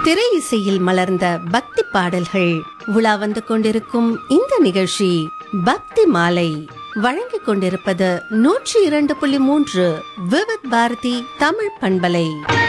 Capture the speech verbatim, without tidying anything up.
திரை இசையில் மலர்ந்த பக்தி பாடல்கள் உலா வந்து கொண்டிருக்கும் இந்த நிகழ்ச்சி பக்தி மாலை. வழங்கிக் கொண்டிருப்பது நூற்றி இரண்டு புள்ளி மூன்று விவித் பாரதி தமிழ் பண்பலை.